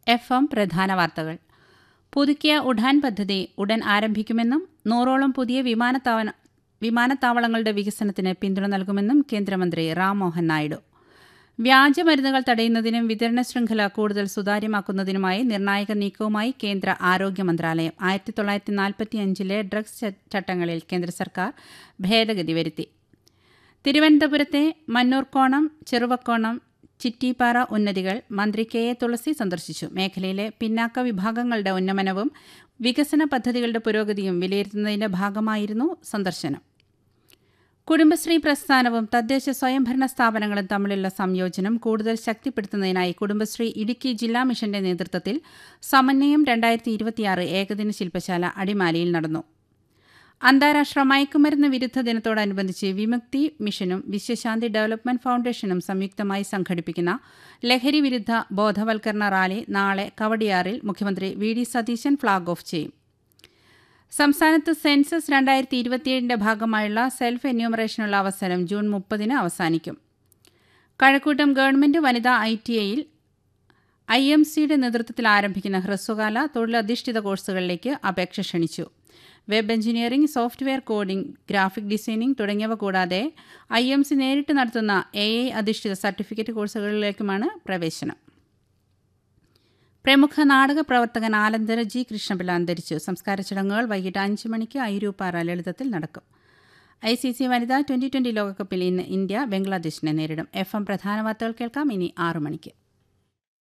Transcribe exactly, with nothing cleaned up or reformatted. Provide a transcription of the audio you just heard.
F M പ്രധാന വാർത്തകൾ. പുതുക്കിയ ഉഡാൻ പദ്ധതി ഉടൻ ആരംഭിക്കുമെന്നും നൂറോളം പുതിയ വിമാനത്താവ വിമാനത്താവളങ്ങളുടെ വികസനത്തിന് പിന്തുണ നൽകുമെന്നും കേന്ദ്രമന്ത്രി റാം മോഹൻ നായിഡു. വ്യാജമരുന്നുകൾ തടയുന്നതിനും വിതരണ ശൃംഖല കൂടുതൽ സുതാര്യമാക്കുന്നതിനുമായി നിർണായക നീക്കവുമായി കേന്ദ്ര ആരോഗ്യ മന്ത്രാലയം. ആയിരത്തി തൊള്ളായിരത്തി നാൽപ്പത്തിയഞ്ചിലെ ഡ്രഗ്സ് ചട്ടങ്ങളിൽ കേന്ദ്ര സർക്കാർ ഭേദഗതി വരുത്തി. തിരുവനന്തപുരത്തെ മന്നൂർക്കോണം, ചെറുവക്കോണം, ചിറ്റിപ്പാറ ഉന്നതികൾ മന്ത്രി കെ എ തുളസി സന്ദർശിച്ചു. മേഖലയിലെ പിന്നാക്ക വിഭാഗങ്ങളുടെ ഉന്നമനവും വികസന പദ്ധതികളുടെ പുരോഗതിയും വിലയിരുത്തുന്നതിന്റെ ഭാഗമായിരുന്നു സന്ദർശനം. കുടുംബശ്രീ പ്രസ്ഥാനവും തദ്ദേശ സ്വയംഭരണ സ്ഥാപനങ്ങളും തമ്മിലുള്ള സംയോജനം കൂടുതൽ ശക്തിപ്പെടുത്തുന്നതിനായി കുടുംബശ്രീ ഇടുക്കി ജില്ലാ മിഷന്റെ നേതൃത്വത്തിൽ സമന്വയം രണ്ടായിരത്തി ഇരുപത്തിയാറ് ഏകദിന ശില്പശാല അടിമാലിയിൽ നടന്നു. അന്താരാഷ്ട്ര മയക്കുമരുന്ന് വിരുദ്ധ ദിനത്തോടനുബന്ധിച്ച് വിമുക്തി മിഷനും വിശ്വശാന്തി ഡെവലപ്മെന്റ് ഫൗണ്ടേഷനും സംയുക്തമായി സംഘടിപ്പിക്കുന്ന ലഹരി വിരുദ്ധ ബോധവൽക്കരണ റാലി നാളെ കവടിയാറിൽ മുഖ്യമന്ത്രി V D Satheesan flag off ചെയ്യും. സംസ്ഥാനത്ത് സെൻസസ് രണ്ടായിരത്തി ഇരുപത്തിയേഴിന്റെ ഭാഗമായുള്ള സെൽഫ് എന്യൂമറേഷനുള്ള അവസരം ജൂൺ മുപ്പതിന് അവസാനിക്കും. കഴക്കൂട്ടം ഗവൺമെന്റ് വനിതാ ഐ ടി ഐയിൽ ഐ എം സിയുടെ നേതൃത്വത്തിൽ ആരംഭിക്കുന്ന ഹ്രസ്വകാല തൊഴിലധിഷ്ഠിത കോഴ്സുകളിലേക്ക് അപേക്ഷ ക്ഷണിച്ചു. Web engineering, software coding, graphic designing തുടങ്ങിയവ കൂടാതെ ഐ എം സി നേരിട്ട് നടത്തുന്ന എ ഐ അധിഷ്ഠിത സർട്ടിഫിക്കറ്റ് കോഴ്സുകളിലേക്കുമാണ് പ്രവേശനം. പ്രമുഖ നാടക പ്രവർത്തകൻ ആലന്തര ജി കൃഷ്ണപിള്ള അന്തരിച്ചു. സംസ്കാര ചടങ്ങുകൾ വൈകിട്ട് അഞ്ച് മണിക്ക് ഐരൂപ്പാറ ലളിതത്തിൽ നടക്കും. ഐ സി സി വനിതാ ട്വന്റി ട്വന്റി ലോകകപ്പിൽ ഇന്ന് ഇന്ത്യ ബംഗ്ലാദേശിനെ നേരിടും. എഫ് എം പ്രധാന വാർത്തകൾ കേൾക്കാം ഇനി ആറു മണിക്ക്.